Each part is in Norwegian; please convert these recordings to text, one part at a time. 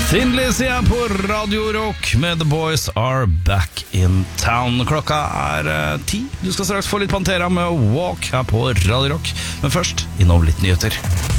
Thin Lizzy er på Radio Rock med The Boys Are Back in Town. Klokka er 10. Du skal straks få litt Pantera med Walk her på Radio Rock. Men først, innom litt nyheter.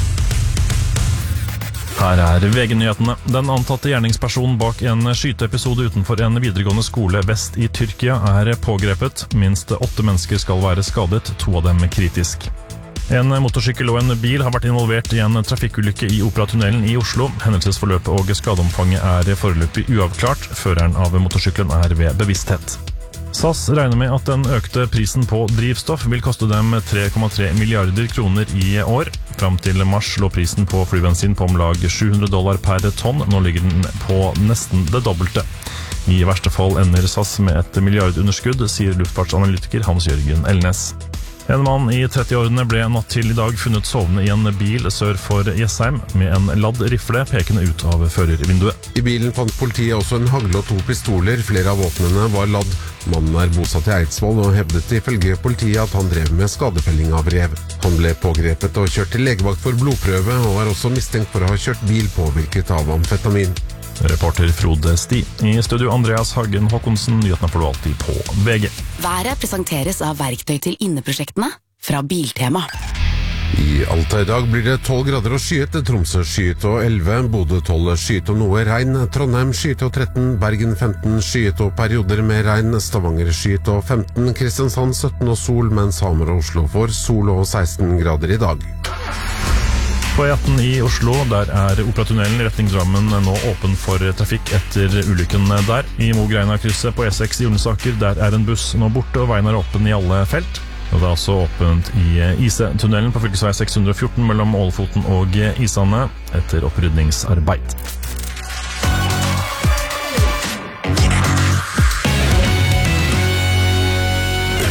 Her er VG-nyhetene. Den antatte gjerningspersonen bak en skyteepisode utenfor en videregående skole vest i Tyrkia er pågrepet. Minst 8 mennesker skal være skadet, 2 av dem kritisk. En motorsykkel og en bil har vært involvert i en trafikkulykke i Operatunnelen i Oslo. Hendelsesforløpet og skadeomfanget er foreløpig uavklart. Føreren av motorsykkelen er ved bevissthet. SAS regner med at den økte prisen på drivstoff vil koste dem 3,3 milliarder kroner i år. Fram til mars lå prisen på flybensin på om lag $700 per tonn. Nå ligger den på nesten det dobbelte. I verste fall ender SAS med et milliardunderskudd, sier luftfartsanalytiker Hans Jørgen Elnes. En mann i 30-årene ble natt til i dag funnet sovende i en bil sør for Jessheim med en ladd rifle pekende ut av førervinduet. I bilen fant politiet også en hagle og 2 pistoler. Flere av våpnene var ladd. Mannen er bosatt i Eidsvoll og hevdet ifølge politiet at han drev med skadefelling av rev. Han ble pågrepet og kjørt til legevakt for blodprøve, og er også mistenkt for å ha kjørt bil påvirket av amfetamin. Reporter Frode Sti. I studio Andreas Hagen Håkonsen, nyhetene får du alltid på VG. Været presenteres av verktøy til inneprosjektene fra Biltema. I Alta i dag blir det 12 grader og skyet, Tromsø skyet og 11, Bodø 12 skyet og noe regn, Trondheim skyet og 13, Bergen 15 skyet og perioder med regn, Stavanger skyet og 15, Kristiansand 17 og sol, mens Hamar og Oslo får sol og 16 grader i dag. På E18 i Oslo, der er Operatunnelen i retning Drammen nå åpen for trafikk etter ulykken der. I Mogreina-krysset på E6 i Ullensaker, der er en buss nå borte, og veien er åpen i alle felt. Og det er også åpent i Ise-tunnelen på fylkesvei 614 mellom Ålfoten og Isane etter opprydningsarbeid.